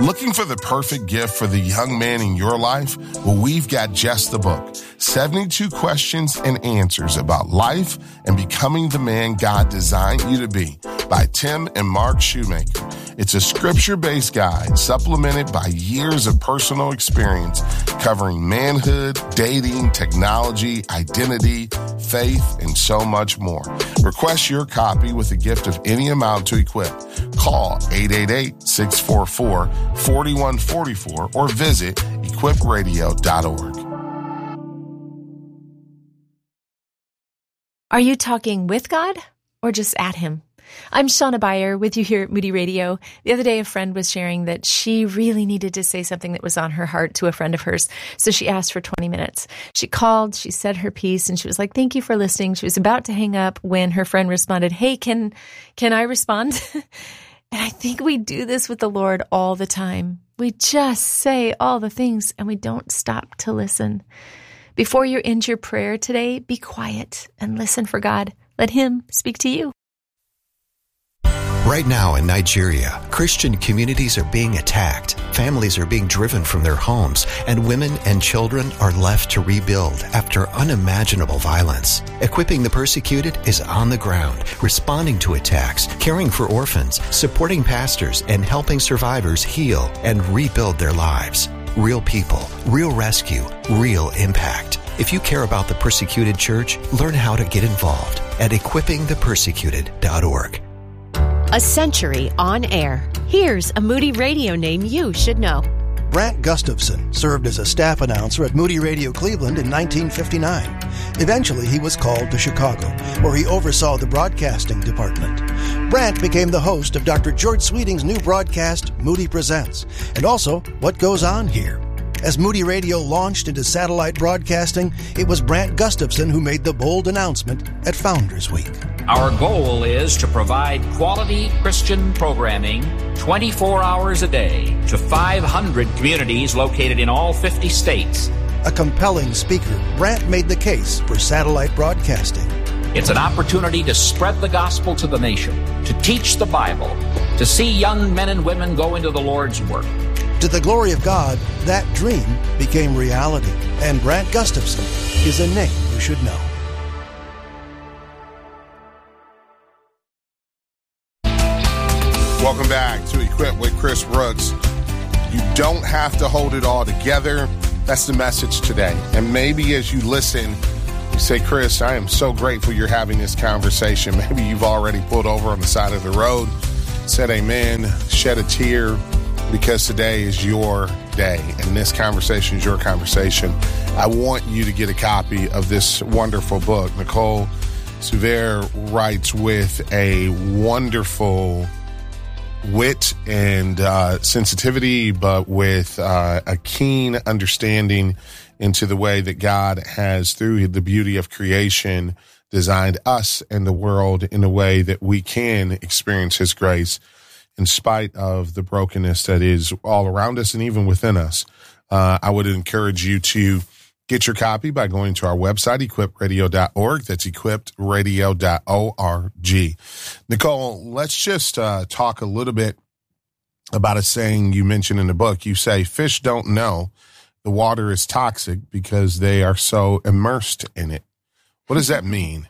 Looking for the perfect gift for the young man in your life? Well, we've got just the book, 72 Questions and Answers About Life and Becoming the Man God Designed You to Be by Tim and Mark Shoemaker. It's a scripture-based guide supplemented by years of personal experience covering manhood, dating, technology, identity, faith, and so much more. Request your copy with a gift of any amount to Equip. Call 888-644-4144 or visit equipradio.org. Are you talking with God or just at Him? I'm Shauna Beyer with you here at Moody Radio. The other day, a friend was sharing that she really needed to say something that was on her heart to a friend of hers. So she asked for 20 minutes. She called, she said her piece, and she was like, thank you for listening. She was about to hang up when her friend responded, hey, can I respond? And I think we do this with the Lord all the time. We just say all the things and we don't stop to listen. Before you end your prayer today, be quiet and listen for God. Let Him speak to you. Right now in Nigeria, Christian communities are being attacked, families are being driven from their homes, and women and children are left to rebuild after unimaginable violence. Equipping the Persecuted is on the ground, responding to attacks, caring for orphans, supporting pastors, and helping survivors heal and rebuild their lives. Real people, real rescue, real impact. If you care about the persecuted church, learn how to get involved at equippingthepersecuted.org. A century on air. Here's a Moody Radio name you should know. Brant Gustafson served as a staff announcer at Moody Radio Cleveland in 1959. Eventually, he was called to Chicago, where he oversaw the broadcasting department. Brant became the host of Dr. George Sweeting's new broadcast, Moody Presents, and also What Goes On Here. As Moody Radio launched into satellite broadcasting, it was Brant Gustafson who made the bold announcement at Founders Week. Our goal is to provide quality Christian programming 24 hours a day to 500 communities located in all 50 states. A compelling speaker, Brant made the case for satellite broadcasting. It's an opportunity to spread the gospel to the nation, to teach the Bible, to see young men and women go into the Lord's work. To the glory of God, that dream became reality, and Brant Gustafson is a name you should know. Welcome back to Equip with Chris Brooks. You don't have to hold it all together. That's the message today. And maybe as you listen, you say, Chris, I am so grateful you're having this conversation. Maybe you've already pulled over on the side of the road, said amen, shed a tear, because today is your day and this conversation is your conversation. I want you to get a copy of this wonderful book. Nicole Souvier writes with a wonderful wit and sensitivity, but with a keen understanding into the way that God has, through the beauty of creation, designed us and the world in a way that we can experience His grace in spite of the brokenness that is all around us and even within us. I would encourage you to get your copy by going to our website, equipradio.org. That's equipradio.org. Nicole, let's just talk a little bit about a saying you mentioned in the book. You say fish don't know the water is toxic because they are so immersed in it. What does that mean?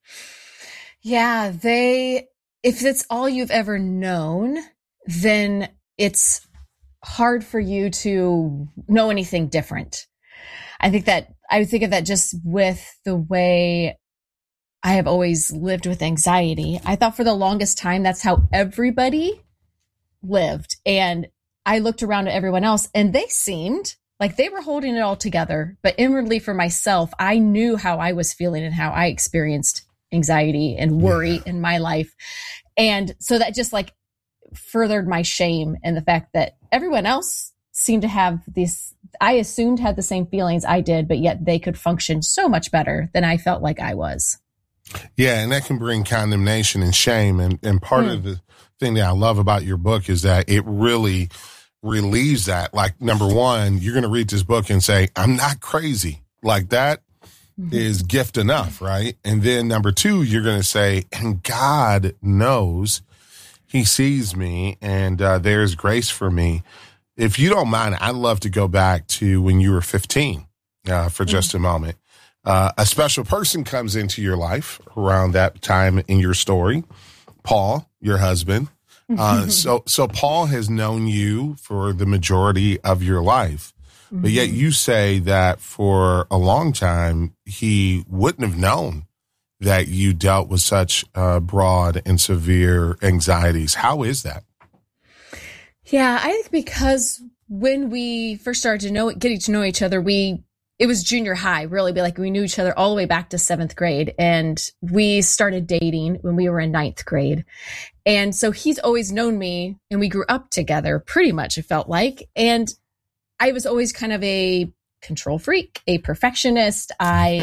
Yeah, if it's all you've ever known, then it's hard for you to know anything different. I think of that just with the way I have always lived with anxiety. I thought for the longest time that's how everybody lived. And I looked around at everyone else and they seemed like they were holding it all together. But inwardly for myself, I knew how I was feeling and how I experienced anxiety and worry in my life. And so that just like furthered my shame and the fact that everyone else seemed to have this, I assumed had the same feelings I did, but yet they could function so much better than I felt like I was. Yeah, and that can bring condemnation and shame. And part of the thing that I love about your book is that it really relieves that. Like, number one, you're going to read this book and say, I'm not crazy. Like, that is gift enough, right? And then number two, you're going to say, and God knows, He sees me, and there's grace for me. if you don't mind, I'd love to go back to when you were 15 for just a moment. A special person comes into your life around that time in your story, Paul, your husband. So Paul has known you for the majority of your life, but yet you say that for a long time, he wouldn't have known that you dealt with such broad and severe anxieties. How is that? Yeah, I think because when we first started getting to know each other, it was junior high, really. We knew each other all the way back to 7th grade. And we started dating when we were in 9th grade. And so he's always known me, and we grew up together pretty much, it felt like. And I was always kind of a control freak, a perfectionist.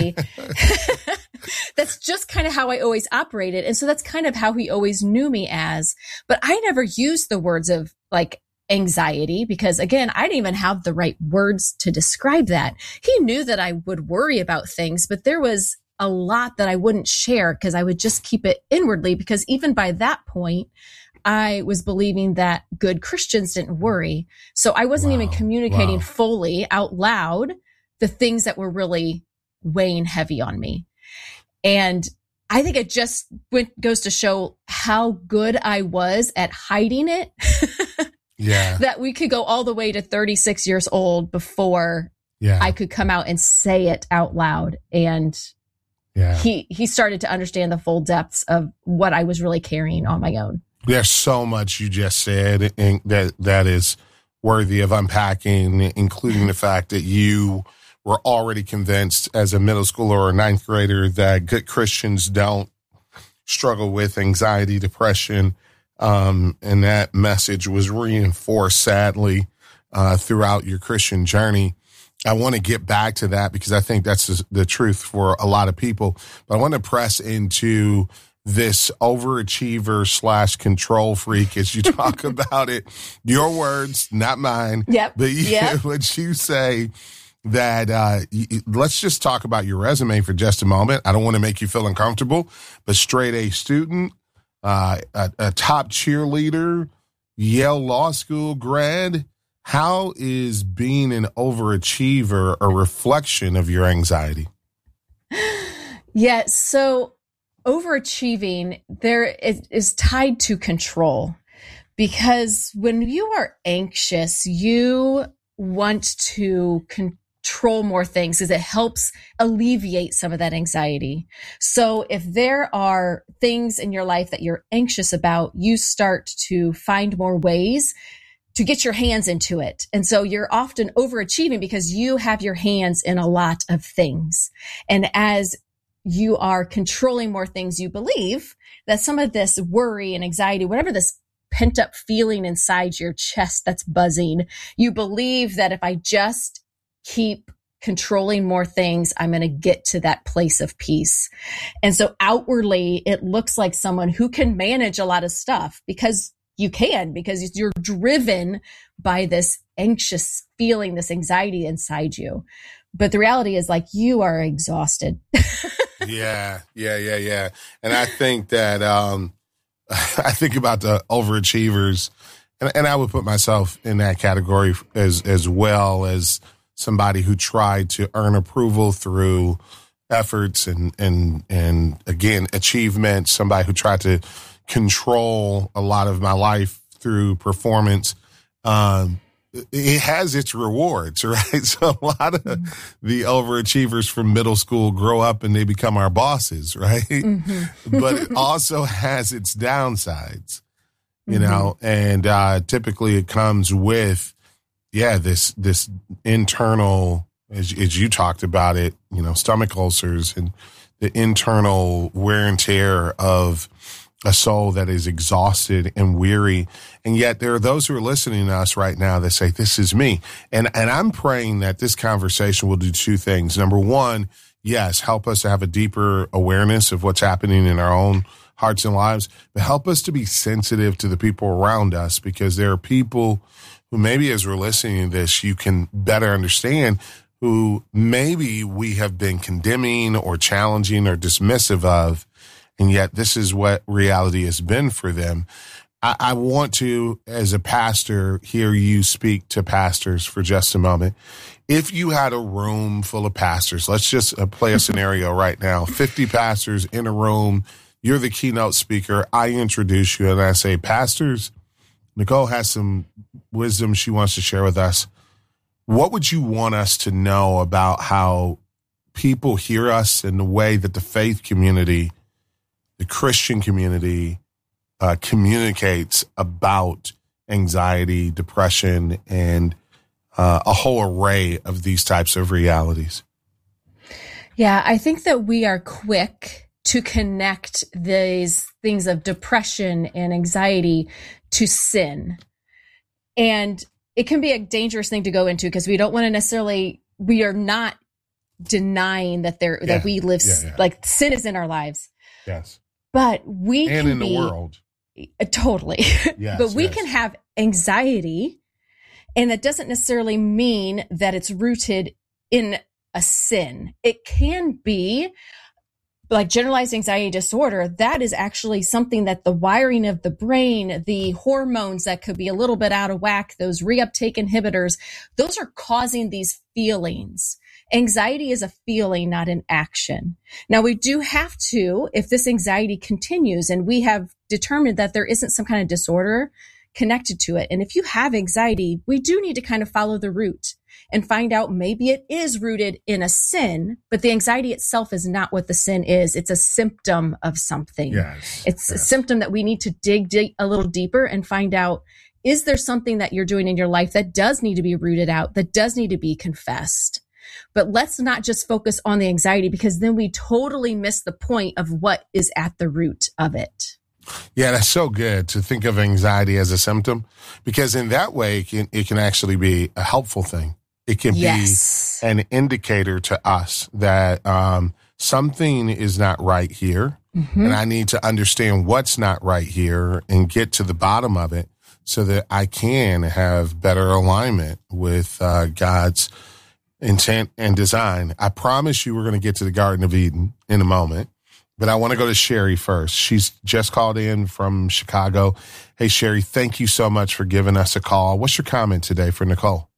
That's just kind of how I always operated. And so that's kind of how he always knew me as. But I never used the words of anxiety, because again, I didn't even have the right words to describe that. He knew that I would worry about things, but there was a lot that I wouldn't share because I would just keep it inwardly, because even by that point, I was believing that good Christians didn't worry. So I wasn't even communicating fully out loud the things that were really weighing heavy on me. And I think it just goes to show how good I was at hiding it. Yeah. That we could go all the way to 36 years old before I could come out and say it out loud. And he started to understand the full depths of what I was really carrying on my own. There's so much you just said and that is worthy of unpacking, including the fact that you were already convinced as a middle schooler or a 9th grader that good Christians don't struggle with anxiety, depression. And that message was reinforced, sadly, throughout your Christian journey. I want to get back to that because I think that's the truth for a lot of people. But I want to press into this overachiever / control freak as you talk about it. Your words, not mine. Yep. But what you say that let's just talk about your resume for just a moment. I don't want to make you feel uncomfortable, but straight A student, a top cheerleader, Yale Law School grad. How is being an overachiever a reflection of your anxiety? Yeah, so overachieving is tied to control, because when you are anxious, you want to control more things because it helps alleviate some of that anxiety. So if there are things in your life that you're anxious about, you start to find more ways to get your hands into it. And so you're often overachieving because you have your hands in a lot of things. And as you are controlling more things, you believe that some of this worry and anxiety, whatever this pent up feeling inside your chest that's buzzing, you believe that if I just keep controlling more things, I'm going to get to that place of peace. And so outwardly, it looks like someone who can manage a lot of stuff because you can, because you're driven by this anxious feeling, this anxiety inside you. But the reality is, you are exhausted. Yeah. And I think that, I think about the overachievers, and I would put myself in that category as well as somebody who tried to earn approval through efforts and again, achievement, somebody who tried to control a lot of my life through performance. It has its rewards, right? So a lot of the overachievers from middle school grow up and they become our bosses, right? Mm-hmm. But it also has its downsides, you know, and typically it comes with, this internal, as you talked about it, stomach ulcers and the internal wear and tear of a soul that is exhausted and weary. And yet there are those who are listening to us right now that say, this is me. And I'm praying that this conversation will do two things. Number one, yes, help us to have a deeper awareness of what's happening in our own hearts and lives, but help us to be sensitive to the people around us, because there are people who maybe as we're listening to this, you can better understand, who maybe we have been condemning or challenging or dismissive of. And yet this is what reality has been for them. I want to, as a pastor, hear you speak to pastors for just a moment. If you had a room full of pastors, let's just play a scenario right now, 50 pastors in a room, you're the keynote speaker, I introduce you and I say, pastors, Nicole has some wisdom she wants to share with us. What would you want us to know about how people hear us and the way that the faith community, the Christian community, communicates about anxiety, depression, and a whole array of these types of realities? Yeah, I think that we are quick to connect these things of depression and anxiety to sin. And it can be a dangerous thing to go into because we don't want to necessarily, we are not denying that that we live, like sin is in our lives. Yes. But we and can in the world. Totally. Yes, but we can have anxiety, and that doesn't necessarily mean that it's rooted in a sin. It can be like generalized anxiety disorder. That is actually something that the wiring of the brain, the hormones that could be a little bit out of whack, those reuptake inhibitors, those are causing these feelings. Anxiety is a feeling, not an action. Now, we do have to, if this anxiety continues and we have determined that there isn't some kind of disorder connected to it, and if you have anxiety, we do need to kind of follow the root and find out maybe it is rooted in a sin, but the anxiety itself is not what the sin is. It's a symptom of something. It's a symptom that we need to dig a little deeper and find out, is there something that you're doing in your life that does need to be rooted out, that does need to be confessed? But let's not just focus on the anxiety, because then we totally miss the point of what is at the root of it. Yeah, that's so good to think of anxiety as a symptom, because in that way, it can actually be a helpful thing. It can be an indicator to us that something is not right here, and I need to understand what's not right here and get to the bottom of it so that I can have better alignment with God's intent and design. I promise you we're going to get to the Garden of Eden in a moment, but I want to go to Sherry first. She's just called in from Chicago. Hey, Sherry, thank you so much for giving us a call. What's your comment today for Nicole?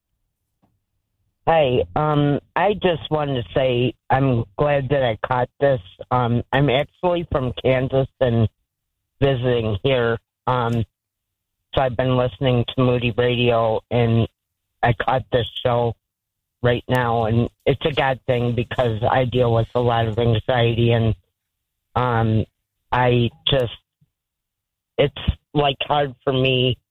Hey, I just wanted to say I'm glad that I caught this. I'm actually from Kansas and visiting here. So I've been listening to Moody Radio, and I caught this show right now, and it's a God thing because I deal with a lot of anxiety, and it's like hard for me